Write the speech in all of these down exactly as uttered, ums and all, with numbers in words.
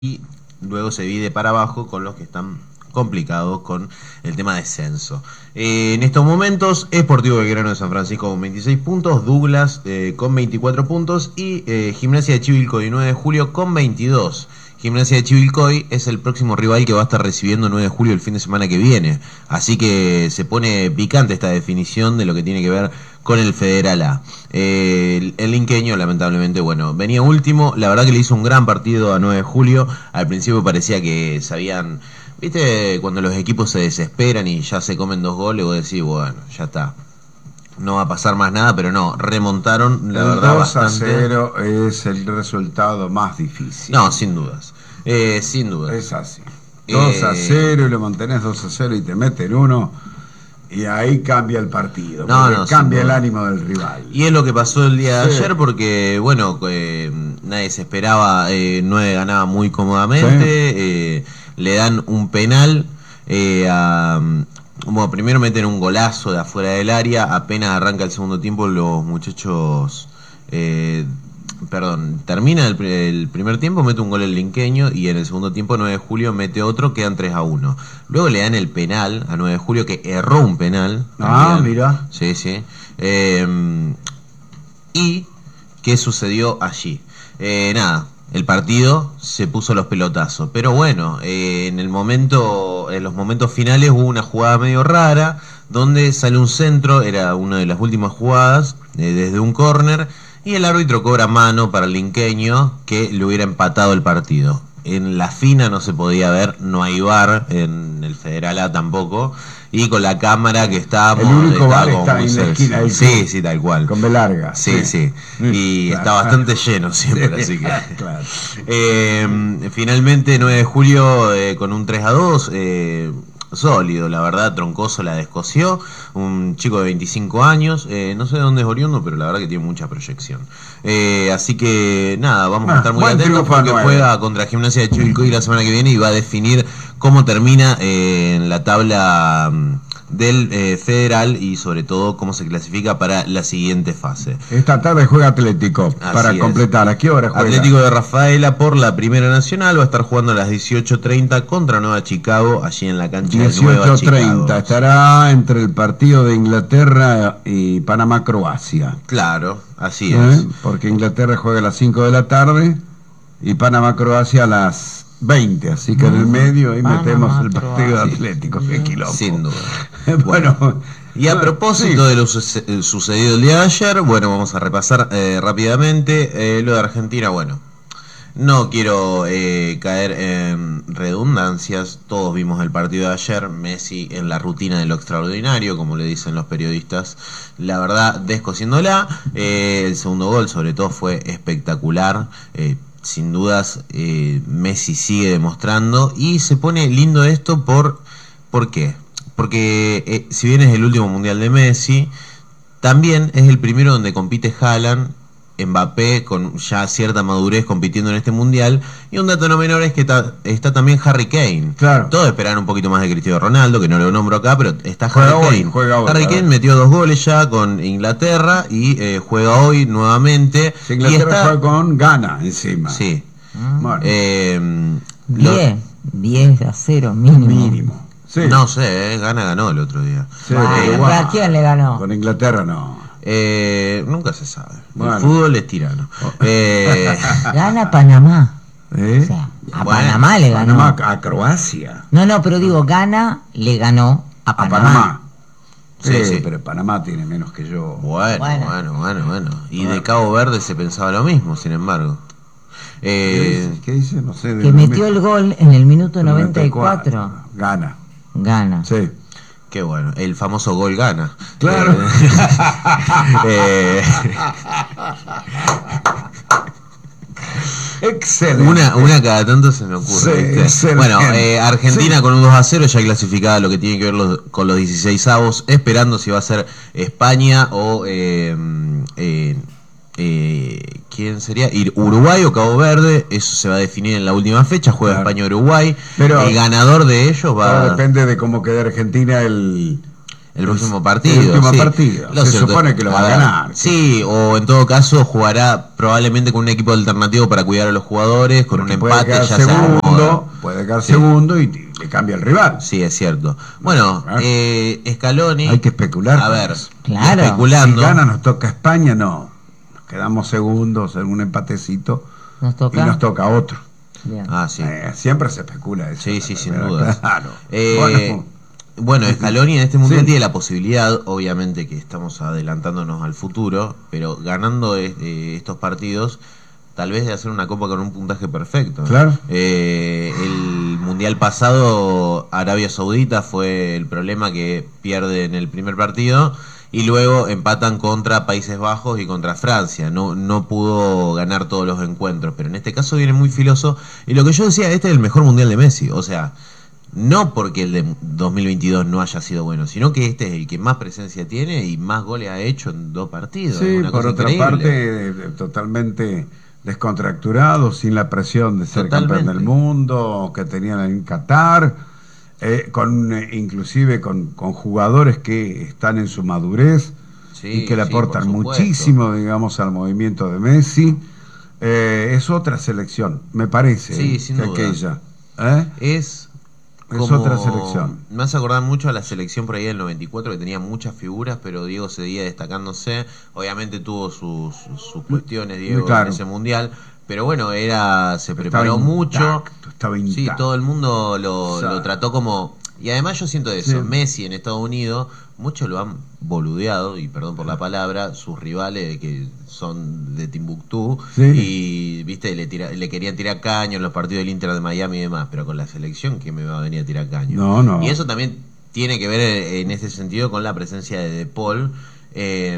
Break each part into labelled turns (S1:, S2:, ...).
S1: y luego se divide para abajo con los que están complicados con el tema de descenso. Eh, en estos momentos, Sportivo Belgrano de San Francisco con veintiséis puntos, Douglas eh, con veinticuatro puntos y eh, Gimnasia de Chivilcoy nueve de julio con veintidós. Gimnasia de Chivilcoy es el próximo rival que va a estar recibiendo nueve de julio el fin de semana que viene. Así que se pone picante esta definición de lo que tiene que ver con el Federal A. Eh, el, el linqueño, lamentablemente, bueno, venía último. La verdad que le hizo un gran partido a nueve de julio. Al principio parecía que sabían... ¿Viste? Cuando los equipos se desesperan y ya se comen dos goles, vos decís, bueno, ya está. No va a pasar más nada, pero no, remontaron, la
S2: el
S1: verdad,
S2: dos a
S1: bastante.
S2: cero es el resultado más difícil.
S1: No, sin dudas. Eh, sin dudas.
S2: Es así. dos a cero y lo mantenés dos a cero y te meten uno y ahí cambia el partido.
S1: No, no,
S2: cambia el ánimo del rival.
S1: Y es lo que pasó el día de
S2: sí.
S1: ayer porque, bueno, eh, nadie se esperaba, eh, nueve ganaba muy cómodamente, sí. eh, le dan un penal eh, a... Bueno, primero meten un golazo de afuera del área, apenas arranca el segundo tiempo los muchachos, eh, perdón, termina el, el primer tiempo, mete un gol el linqueño y en el segundo tiempo nueve de julio mete otro, quedan tres a uno. Luego le dan el penal a nueve de julio que erró un penal.
S2: Ah, mira.
S1: Sí, sí. Eh, ¿Y qué sucedió allí? Eh, nada. El partido se puso los pelotazos, pero bueno, eh, en el momento, en los momentos finales hubo una jugada medio rara, donde sale un centro, era una de las últimas jugadas, eh, desde un córner, y el árbitro cobra mano para el linqueño que le hubiera empatado el partido. En la fina no se podía ver, no hay V A R, en el Federal A tampoco, y con la cámara que estábamos...
S2: El único V A R está en la esquina del
S1: Sí,
S2: club,
S1: sí, tal cual.
S2: Con B larga.
S1: Sí, sí. sí. Y claro, está bastante lleno siempre, así que...
S2: Claro.
S1: Eh, finalmente, nueve de julio, eh, con un tres a dos, eh, sólido, la verdad, Troncoso la descoció, un chico de veinticinco años, eh, no sé de dónde es oriundo, pero la verdad que tiene mucha proyección. Eh, así que, nada, vamos ah, a estar muy atentos porque juega contra Gimnasia de Chivilcoy la semana que viene y va a definir cómo termina eh, en la tabla del eh, Federal y sobre todo cómo se clasifica para la siguiente fase.
S2: Esta tarde juega Atlético, así para
S1: es.
S2: completar. ¿A qué hora juega?
S1: Atlético de Rafaela por la Primera Nacional va a estar jugando a las dieciocho treinta contra Nueva Chicago, allí en la cancha de Nueva Chicago.
S2: dieciocho treinta, estará entre el partido de Inglaterra y Panamá-Croacia.
S1: Claro, así
S2: ¿Eh?
S1: es.
S2: Porque Inglaterra juega a las cinco de la tarde y Panamá-Croacia a las veinte, así que en el medio ahí Panamá, metemos el partido de Atlético, qué quilombo.
S1: Sin duda.
S2: Bueno,
S1: y a propósito sí. de lo suce sucedido el día de ayer, bueno, vamos a repasar eh, rápidamente eh, lo de Argentina. Bueno, no quiero eh, caer en redundancias, todos vimos el partido de ayer, Messi en la rutina de lo extraordinario, como le dicen los periodistas, la verdad, descosiéndola, eh, el segundo gol sobre todo fue espectacular, eh, sin dudas, eh, Messi sigue demostrando y se pone lindo esto por ¿por qué? Porque eh, si bien es el último mundial de Messi, también es el primero donde compite Haaland, Mbappé con ya cierta madurez compitiendo en este mundial, y un dato no menor es que ta, está también Harry Kane.
S2: Claro.
S1: Todos esperan un poquito más de Cristiano Ronaldo, que no lo nombro acá, pero está
S2: juega
S1: Harry
S2: hoy,
S1: Kane.
S2: Juega hoy,
S1: Harry Kane metió dos goles ya con Inglaterra y eh, juega hoy nuevamente.
S2: Si Inglaterra
S1: y está...
S2: juega con Ghana encima.
S1: Sí.
S2: Mm. Bueno.
S1: Eh,
S3: diez, diez a cero mínimo.
S2: Mínimo. Sí.
S1: No sé, eh, Ghana ganó el otro día.
S2: Sí,
S3: bueno,
S2: wow.
S3: ¿a quién le ganó?
S2: Con Inglaterra no.
S1: Eh, nunca se sabe.
S2: Bueno.
S1: El fútbol es tirano. Eh,
S3: Gana Panamá.
S2: ¿Eh?
S3: O sea, a
S1: bueno,
S3: Panamá le ganó.
S2: Panamá a Croacia.
S3: No, no, pero digo, Gana le ganó a Panamá.
S2: A Panamá.
S1: Sí,
S2: Sí,
S1: sí.
S2: pero Panamá tiene menos que yo.
S1: bueno, bueno,
S3: Bueno.
S1: bueno, bueno. Y
S2: Bueno.
S1: de Cabo Verde se pensaba lo mismo, sin embargo.
S2: ¿Qué
S1: Eh,
S2: dice? ¿Qué dice? No sé. de
S3: Que
S2: dónde
S3: metió
S2: me-
S3: el gol en el minuto noventa y cuatro.
S2: Gana.
S3: Gana.
S2: Sí.
S1: Qué bueno, el famoso gol gana.
S2: Claro.
S1: Eh, eh,
S2: Excelente.
S1: Una, una cada tanto se me ocurre.
S2: Sí,
S1: ¿viste?
S2: excelente.
S1: Bueno, eh, Argentina
S2: Sí.
S1: con un dos a cero ya clasificada lo que tiene que ver los, con los dieciséis avos, esperando si va a ser España o eh, eh, eh, ¿quién sería? Ir Uruguay o Cabo Verde, eso se va a definir en la última fecha, juega
S2: Claro.
S1: España o Uruguay,
S2: Pero
S1: el ganador de ellos va
S2: todo depende de cómo quede Argentina el
S1: El próximo partido.
S2: El último
S1: sí.
S2: partido.
S1: Lo
S2: Se
S1: cierto,
S2: supone que lo va a
S1: ver,
S2: ganar.
S1: Sí, o en todo caso jugará probablemente con un equipo alternativo para cuidar a los jugadores, con
S2: Porque
S1: un
S2: puede
S1: empate
S2: quedar
S1: ya se
S2: segundo,
S1: acomoda.
S2: puede quedar
S1: Sí.
S2: segundo y, y le cambia el rival.
S1: Sí, es cierto. Bueno,
S2: Claro.
S1: eh, Scaloni...
S2: Hay que especular
S1: A
S2: con
S1: ver,
S2: eso.
S3: Claro.
S1: especulando...
S2: Si gana nos toca España, no. Nos quedamos segundos en un empatecito
S3: Nos
S2: y
S3: toca.
S2: nos toca otro.
S3: Bien.
S1: Ah, sí.
S2: Eh, siempre se especula eso.
S1: Sí,
S2: la
S1: sí, sin
S2: verdad,
S1: dudas.
S2: Claro.
S1: Eh,
S2: Bueno,
S1: bueno, Scaloni en este mundial
S2: Sí.
S1: tiene la posibilidad, obviamente que estamos adelantándonos al futuro, pero ganando eh, estos partidos, tal vez de hacer una copa con un puntaje perfecto.
S2: Claro.
S1: Eh, el mundial pasado, Arabia Saudita fue el problema, que pierde en el primer partido y luego empatan contra Países Bajos y contra Francia. No, no pudo ganar todos los encuentros, pero en este caso viene muy filoso. Y lo que yo decía, este es el mejor mundial de Messi. O sea, no porque el de dos mil veintidós no haya sido bueno, sino que este es el que más presencia tiene y más goles ha hecho en dos partidos.
S2: sí,
S1: Es una
S2: por
S1: cosa
S2: otra
S1: increíble.
S2: parte, eh, totalmente descontracturado, sin la presión de ser
S1: Totalmente.
S2: campeón del mundo que tenían en Qatar, eh, con eh, inclusive con, con jugadores que están en su madurez
S1: Sí,
S2: y que le
S1: sí,
S2: aportan
S1: por supuesto.
S2: muchísimo, digamos, al movimiento de Messi. Eh, es otra selección, me parece,
S1: Sí,
S2: eh,
S1: sin
S2: que
S1: duda.
S2: aquella. ¿eh?
S1: Es
S2: Es
S1: como-
S2: otra selección.
S1: Me hace acordar mucho a la selección por ahí del noventa y cuatro, que tenía muchas figuras, pero Diego seguía destacándose. Obviamente tuvo sus, sus cuestiones, Diego,
S2: Claro.
S1: en ese mundial. Pero bueno, era se preparó
S2: Estaba
S1: mucho.
S2: intacto, estaba
S1: Sí,
S2: intacto.
S1: todo el mundo lo,
S2: O sea,
S1: lo trató como... Y además yo siento eso,
S2: Sí.
S1: Messi en Estados Unidos, muchos lo han boludeado, y perdón por la palabra, sus rivales que son de Timbuktu,
S2: Sí.
S1: y viste le, tira- le querían tirar caño en los partidos del Inter de Miami y demás, pero con la selección, ¿quién me va a venir a tirar caño?
S2: No, no.
S1: Y eso también tiene que ver eh, en ese sentido con la presencia de De Paul eh,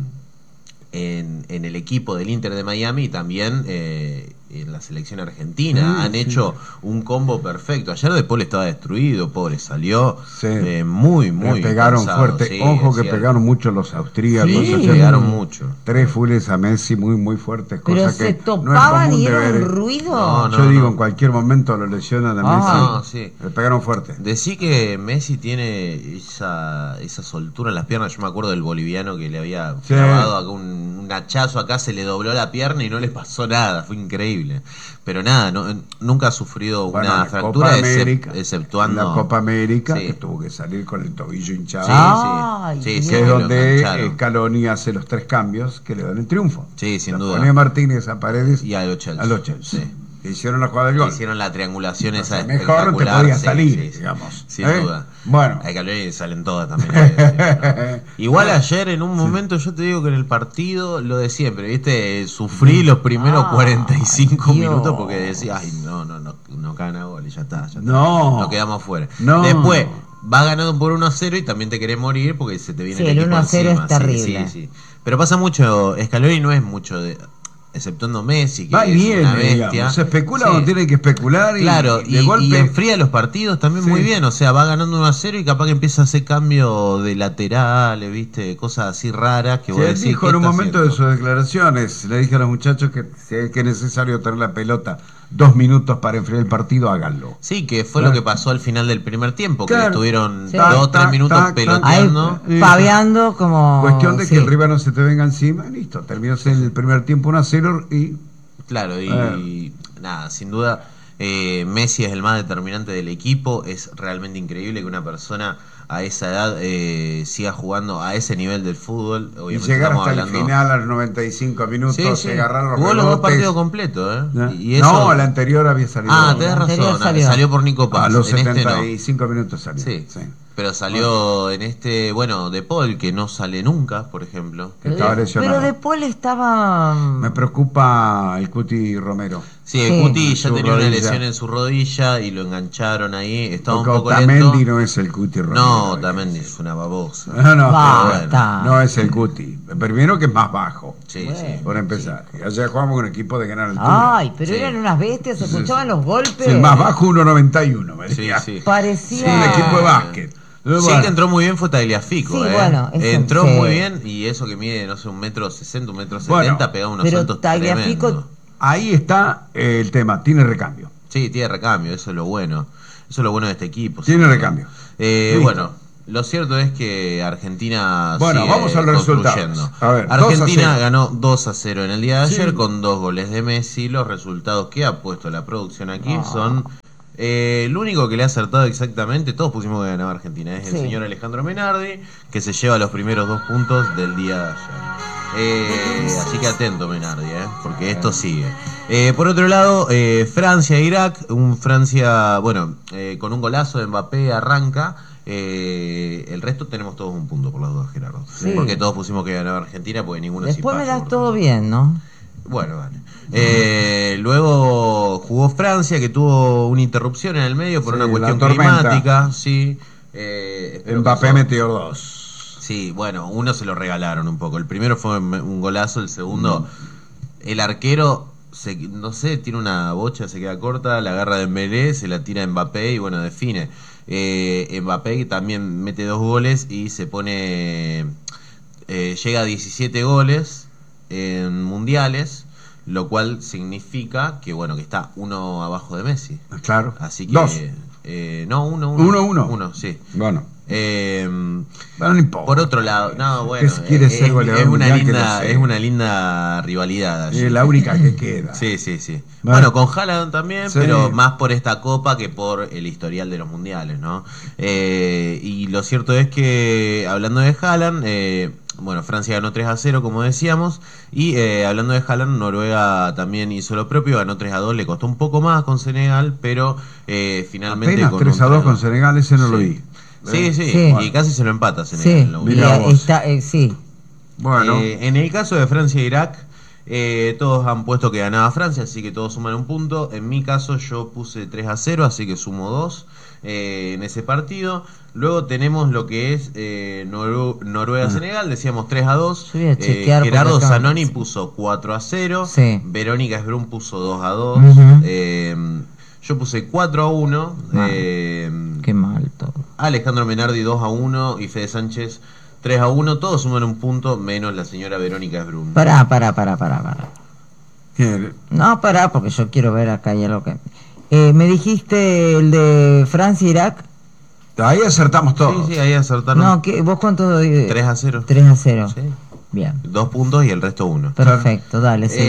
S1: en, en el equipo del Inter de Miami y también eh, en la selección argentina.
S2: Sí,
S1: Han
S2: sí.
S1: hecho un combo perfecto. Ayer De Paul estaba destruido, pobre, salió
S2: Sí.
S1: eh, muy, muy
S2: Le pegaron
S1: cansado,
S2: fuerte.
S1: sí,
S2: Ojo
S1: es
S2: que
S1: cierto.
S2: pegaron mucho los austríacos.
S1: Sí,
S2: ayer.
S1: pegaron mucho.
S2: Tres fules a Messi muy, muy fuertes.
S3: Pero
S2: cosa
S3: se
S2: que
S3: topaban
S2: no es común
S3: y
S2: de
S3: era
S2: ver.
S3: un ruido.
S1: No, no.
S2: Yo digo, en cualquier momento lo lesionan a Messi.
S3: Ah.
S1: No, sí.
S2: Le pegaron fuerte.
S1: Decí que Messi tiene esa, esa soltura en las piernas. Yo me acuerdo del boliviano que le había
S2: Sí.
S1: clavado acá un, un hachazo acá, se le dobló la pierna y no le pasó nada. Fue increíble. Pero nada, no, nunca ha sufrido
S2: Bueno,
S1: una
S2: la
S1: fractura,
S2: Copa
S1: excep-
S2: América,
S1: exceptuando...
S2: la Copa América,
S1: Sí.
S2: que tuvo que salir con el tobillo hinchado.
S1: Sí,
S3: Ay,
S1: sí, sí,
S3: Dios.
S1: sí,
S2: Que es
S1: que lo
S2: donde
S1: engancharon.
S2: Scaloni hace los tres cambios que le dan el triunfo.
S1: Sí, sin
S2: La
S1: duda.
S2: pone a Martínez, a Paredes
S1: Y a los Chelsea.
S2: a los Chelsea.
S1: Sí.
S2: Que hicieron la jugada del gol.
S1: Hicieron la triangulación
S2: O sea,
S1: esa
S2: mejor te
S1: espectacular,
S2: podía
S1: sí,
S2: salir,
S1: sí, sí.
S2: digamos.
S1: Sin
S2: ¿Eh?
S1: duda.
S2: Bueno.
S1: A Scaloni salen todas también. hay que decirlo, ¿no? Igual ayer en un momento yo te digo que en el partido lo de siempre, ¿viste? Sufrí los primeros
S3: Ay,
S1: cuarenta y cinco
S3: Dios.
S1: minutos porque decía, ay, no, no, no, no gana gol y ya está, ya está.
S2: No.
S1: Nos quedamos fuera.
S2: No.
S1: Después va ganando por uno a cero y también te querés morir porque se te viene
S3: Sí,
S1: el
S3: el
S1: equipo
S3: uno a cero
S1: encima.
S3: es terrible.
S1: Sí, sí, sí. Pero pasa mucho, Scaloni no es mucho de... Exceptuando Messi, que
S2: Va y
S1: es
S2: viene,
S1: una bestia.
S2: digamos. Se especula
S1: Sí.
S2: cuando tiene que especular y,
S1: Claro,
S2: y de
S1: y,
S2: golpe.
S1: y enfría los partidos también
S2: Sí.
S1: muy bien, o sea, va ganando uno a cero y capaz que empieza a hacer cambio de laterales, viste, cosas así raras que
S2: Sí,
S1: vos
S2: él
S1: decís,
S2: dijo
S1: ¿qué
S2: en un
S1: está
S2: momento de
S1: haciendo?
S2: sus declaraciones, le dije a los muchachos que si es que es necesario tener la pelota dos minutos para enfriar el partido, háganlo.
S1: Sí, que fue
S2: Claro.
S1: lo que pasó al final del primer tiempo, que
S2: Claro.
S1: estuvieron
S3: Sí.
S1: dos o
S2: Tac,
S1: tres minutos
S2: tac, tac.
S3: Ahí,
S1: peloteando.
S2: Sí.
S3: paveando como...
S2: Cuestión de que
S3: sí.
S2: el rival no se te venga encima, y listo, terminó el primer tiempo uno a cero y
S1: Claro, y
S2: Eh.
S1: nada, sin duda, eh, Messi es el más determinante del equipo. Es realmente increíble que una persona a esa edad eh, siga jugando a ese nivel del fútbol.
S2: y
S1: Obviamente
S2: llegar
S1: estamos
S2: hasta
S1: hablando...
S2: el final a los noventa y cinco minutos,
S1: Sí, sí.
S2: agarrar los
S1: Jugó los dos
S2: rebotes.
S1: partidos completos, ¿eh?
S2: ¿Eh?
S1: Y eso...
S2: No, el anterior había salido.
S1: Ah,
S3: El
S1: tenés
S3: anterior
S1: razón,
S3: salió.
S1: salió. por Nico Paz.
S2: A los
S1: en este
S2: setenta
S1: no.
S2: y cinco minutos salió.
S1: Sí.
S2: sí.
S1: Pero salió en este, bueno, De Paul, que no sale nunca, por ejemplo.
S2: Que estaba lesionado.
S3: Pero De Paul estaba...
S2: Me preocupa el Cuti Romero.
S1: Sí, el
S3: Sí.
S1: Cuti ya
S2: Su
S1: tenía una
S2: rodilla.
S1: lesión en su rodilla y lo engancharon ahí. Estaba
S2: Porque
S1: un poco
S2: Otamendi
S1: lento.
S2: no es el Cuti Romero.
S1: No,
S2: hay que
S1: Otamendi
S2: decir.
S1: es una babosa.
S2: No, no,
S3: Basta.
S2: no es el Cuti. Primero que es más bajo,
S1: Sí,
S3: Bueno.
S1: sí.
S2: por empezar. Y ayer jugamos con un equipo de gran altura.
S3: Ay, pero
S1: Sí.
S3: eran unas bestias, se
S2: Sí,
S3: escuchaban
S2: sí.
S3: los golpes.
S2: Sí, el más bajo uno noventa y uno, me
S1: Sí,
S2: decía.
S1: sí.
S3: Parecía...
S2: Un equipo de básquet.
S1: Sí,
S2: Bueno.
S1: que entró muy bien fue Tagliafico,
S3: Sí,
S1: ¿eh?
S3: bueno, eso,
S1: entró
S3: sí.
S1: muy bien y eso que mide, no sé, un metro sesenta, un metro
S2: Bueno,
S1: setenta, pegaba unos
S3: pero
S1: saltos
S3: Tagliafico-
S1: tremendos.
S2: Ahí está el tema, tiene recambio.
S1: Sí, tiene recambio, eso es lo bueno. Eso es lo bueno de este equipo.
S2: Tiene
S1: sin duda.
S2: recambio.
S1: Eh,
S2: Listo.
S1: bueno, Lo cierto es que Argentina
S2: Bueno,
S1: sigue
S2: vamos a los
S1: construyendo.
S2: resultados. A ver,
S1: Argentina
S2: dos a cero.
S1: ganó dos a cero en el día de ayer
S2: Sí.
S1: con dos goles de Messi. Los resultados que ha puesto la producción aquí
S3: No.
S1: son... Eh, el único que le ha acertado exactamente, todos pusimos que ganaba Argentina, es el
S3: Sí.
S1: señor Alejandro Menardi, que se lleva los primeros dos puntos del día de ayer. Eh, así que atento, Menardi, eh, porque esto sigue. Eh, por otro lado, eh, Francia-Irak, un Francia, bueno, eh, con un golazo de Mbappé arranca. Eh, el resto tenemos todos un punto por las dos, Gerardo.
S3: Sí.
S1: Porque todos pusimos que ganaba Argentina, porque ninguno
S3: Después me
S1: sin
S3: das
S1: paso,
S3: todo
S1: por-
S3: bien, ¿no?
S1: Bueno, vale. Eh, luego jugó Francia, que tuvo una interrupción en el medio por
S2: Sí,
S1: una
S2: la
S1: cuestión
S2: tormenta.
S1: climática. Sí. Eh, espero que
S2: Mbappé
S1: eso-
S2: metió dos.
S1: Sí, bueno, uno se lo regalaron un poco. El primero fue un golazo, el segundo, el arquero, se, no sé, tiene una bocha, se queda corta, la agarra de Dembélé, se la tira a Mbappé y bueno, define. Eh, Mbappé también mete dos goles y se pone, eh, llega a diecisiete goles en mundiales, lo cual significa que bueno, que está uno abajo de Messi.
S2: Claro.
S1: Así que...
S2: Dos.
S1: eh, no, uno, uno.
S2: Uno, uno.
S1: Uno, sí.
S2: Bueno,
S1: Eh,
S2: pero no importa.
S1: por otro lado, no, bueno,
S2: Es- quiere
S1: es,
S2: ser goleador
S1: es una
S2: mundial, que
S1: linda,
S2: lo sé.
S1: es una linda rivalidad allí.
S2: Es la única que queda.
S1: Sí, sí, sí.
S2: Bueno.
S1: Bueno, con Haaland también,
S2: Sí.
S1: pero más por esta copa que por el historial de los mundiales, ¿no? Eh, y lo cierto es que, hablando de Haaland, eh, bueno, Francia ganó tres a cero, como decíamos, y eh, hablando de Haaland, Noruega también hizo lo propio, ganó tres a dos, le costó un poco más con Senegal, pero eh, finalmente...
S2: Apenas
S1: con
S2: tres
S1: un
S2: a dos
S1: tres-
S2: con Senegal, ese no lo
S1: Sí.
S2: vi.
S1: Sí, sí,
S3: Sí.
S1: y casi se lo empata Senegal.
S3: Sí,
S1: en la
S3: y
S1: última.
S2: Mirá
S3: eh,
S2: vos.
S3: está, eh, sí.
S2: Bueno,
S1: Eh, en el caso de Francia e Irak, eh, todos han puesto que ganaba Francia, así que todos suman un punto. En mi caso yo puse tres a cero, así que sumo dos eh, en ese partido. Luego tenemos lo que es eh, Noru- Noruega-Senegal, decíamos tres a dos.
S3: Yo voy a chequear porque
S1: Gerardo
S3: acá-
S1: Zanoni puso cuatro a cero.
S3: Sí.
S1: Verónica Esbrun puso dos a dos.
S3: Ujú.
S1: eh, yo puse cuatro a uno.
S3: Mal.
S1: Eh,
S3: Qué mal todo.
S1: Alejandro Menardi dos a uno y Fede Sánchez tres a uno. Todos suman un punto, menos la señora Verónica Esbrun.
S3: Pará, pará, pará, pará, pará.
S2: ¿qué?
S3: No, pará, porque yo quiero ver acá ya lo que... Eh, me dijiste el de Francia-Irak.
S2: Ahí acertamos todos.
S1: Sí, sí, ahí acertaron.
S3: No, ¿qué, ¿vos cuánto? Eh,
S1: tres a cero.
S3: tres a cero.
S1: Sí.
S3: Bien,
S1: Dos puntos y el resto uno.
S3: perfecto, dale, sigue.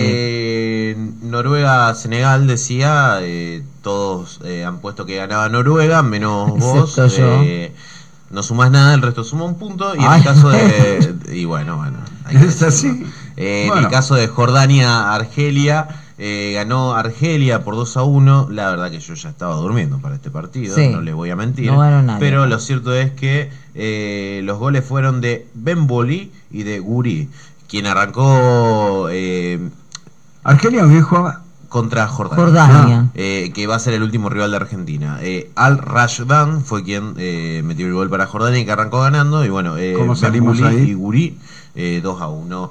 S1: Eh, Noruega-Senegal decía, eh, todos eh, han puesto que ganaba Noruega, menos vos.
S3: Excepto yo.
S1: eh, no sumas nada, el resto suma un punto. Y en
S3: Ay.
S1: el caso de. Y bueno, bueno. hay que
S2: Es
S1: decirlo.
S2: así.
S1: Eh, En
S2: Bueno.
S1: el caso de Jordania-Argelia, eh, ganó Argelia por dos a uno. La verdad que yo ya estaba durmiendo para este partido,
S3: Sí.
S1: no les voy a mentir.
S3: No ganó nadie.
S1: Pero lo cierto es que eh, los goles fueron de Benboli y de Guri, quien arrancó eh,
S2: Argelia hoy jugaba.
S1: contra Jordania.
S3: Jordania.
S1: Eh, que va a ser el último rival de Argentina. Eh, Al Rashdan fue quien eh, metió el gol para Jordania y que arrancó ganando. Y bueno, eh,
S2: ¿Cómo salimos
S1: Benbuli
S2: ahí?
S1: y Guri, eh, dos a uno,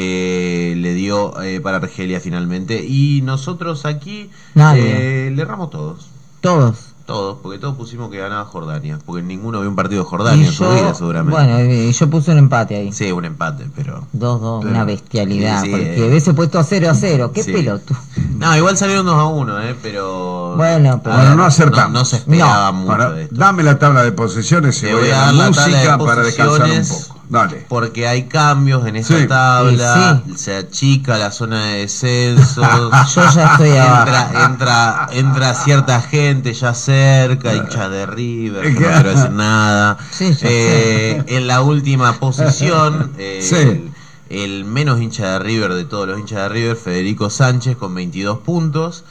S1: eh, le dio eh, para Argelia finalmente. Y nosotros aquí
S3: Nadie.
S1: eh, le erramos todos.
S3: Todos.
S1: Todos, porque todos pusimos que ganaba Jordania. Porque ninguno vio un partido de Jordania
S3: Y
S1: en su
S3: yo,
S1: vida, seguramente.
S3: bueno, y yo puse un empate ahí.
S1: Sí, un empate, pero.
S3: Dos, dos,
S2: Pero-
S3: una bestialidad.
S1: Sí, sí,
S3: porque
S1: eh.
S3: hubiese puesto a cero a cero. Qué
S1: Sí.
S3: pelotudo.
S1: No, igual salieron dos a uno, eh, pero.
S3: Bueno, pero-
S1: A ver,
S2: Bueno, no acertamos.
S1: No, no se esperaba
S3: No.
S1: mucho
S2: Bueno,
S1: de esto.
S2: dame la tabla de posiciones y
S1: Te
S2: voy,
S1: voy a
S2: a
S1: dar
S2: la
S1: la tabla de
S2: música para descansar un
S1: posiciones.
S2: poco. Dale.
S1: Porque hay cambios en esta
S2: Sí.
S1: tabla,
S3: Sí,
S1: se achica la zona de descensos.
S3: Yo ya estoy
S1: entra,
S3: abajo.
S1: entra, entra cierta gente ya cerca, hinchas de River, que no
S2: Claro.
S1: quiero decir nada.
S3: Sí, ya
S1: Eh, en la última posición, eh,
S2: Sí.
S1: el, el menos hincha de River de todos los hinchas de River, Federico Sánchez, con veintidós puntos.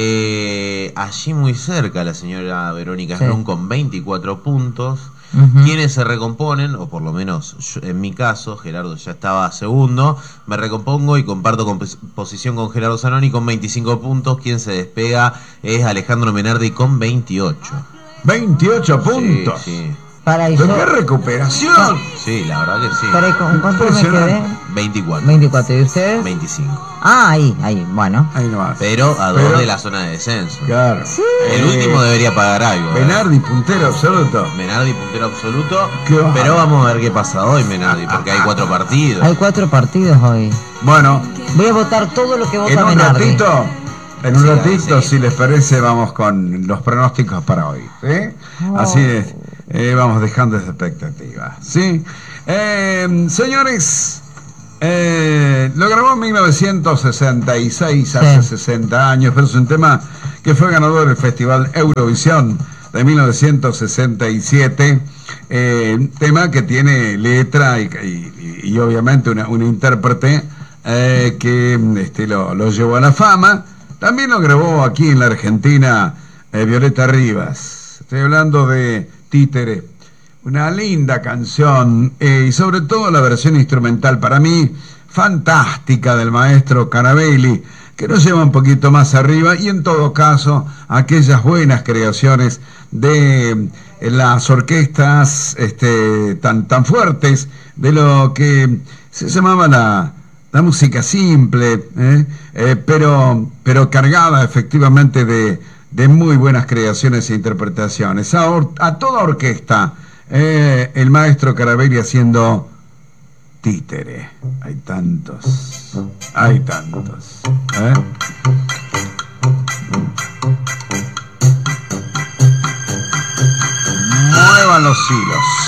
S1: Eh, allí muy cerca la señora Verónica
S3: Sí.
S1: Esbrun con veinticuatro puntos.
S3: Ujú.
S1: Quienes se recomponen, o por lo menos yo- en mi caso, Gerardo ya estaba segundo, me recompongo y comparto compos- posición con Gerardo Zanoni con veinticinco puntos. Quien se despega es Alejandro Menardi con veintiocho.
S2: veintiocho puntos.
S1: Sí, sí,
S3: Para y
S2: ¿Pero
S3: yo.
S2: qué recuperación?
S1: sí, la verdad que sí.
S3: Para y con cuánto me
S2: Impresionante.
S3: quedé.
S1: veinticuatro.
S3: veinticuatro. ¿Y ustedes?
S1: veinticinco.
S3: Ah, ahí, ahí. Bueno.
S2: Ahí nomás.
S1: Pero a dos
S2: Pero-
S1: de la zona de descenso.
S2: Claro.
S1: El
S2: Eh,
S1: último debería pagar algo. ¿eh?
S2: Benardi, puntero absoluto.
S1: Menardi puntero absoluto.
S2: Qué bárbaro.
S1: Pero vamos a ver qué pasa hoy, Menardi, porque hay cuatro partidos.
S3: Hay cuatro partidos hoy.
S2: Bueno,
S3: Voy a votar todo lo que
S2: en
S3: vota
S2: un
S3: Menardi.
S2: ratito, en un
S1: Sí,
S2: ratito,
S1: sí.
S2: si les parece, vamos con los pronósticos para hoy. ¿sí?
S3: Oh.
S2: Así es. eh, vamos dejando esa expectativa, ¿sí? Eh, señores, eh, lo grabó en mil novecientos sesenta y seis, hace
S3: Sí.
S2: sesenta años, pero es un tema que fue ganador del Festival Eurovisión de mil novecientos sesenta y siete, eh, tema que tiene letra y, y, y obviamente una, un intérprete eh, que este, lo, lo llevó a la fama. También lo grabó aquí en la Argentina eh, Violeta Rivas. Estoy hablando de Títere, una linda canción eh, y sobre todo la versión instrumental, para mí fantástica, del maestro Carabelli, que nos lleva un poquito más arriba, y en todo caso aquellas buenas creaciones de eh, las orquestas este, tan, tan fuertes de lo que se llamaba la, la música simple, ¿eh? Eh, pero, pero cargada efectivamente de, de muy buenas creaciones e interpretaciones. A, or, a toda orquesta, eh, el maestro Carabelli haciendo Títere. Hay tantos, hay tantos. ¿Eh? Muevan los hilos.